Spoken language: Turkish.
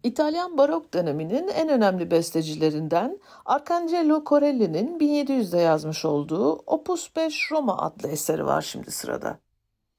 İtalyan barok döneminin en önemli bestecilerinden Arcangelo Corelli'nin 1700'de yazmış olduğu Opus 5 Roma adlı eseri var şimdi sırada.